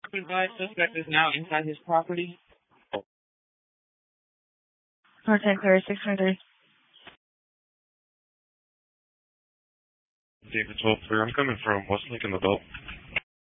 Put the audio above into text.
Advised suspect is now inside his property. North 600. David 12-3, I'm coming from West Lincoln, the Belt.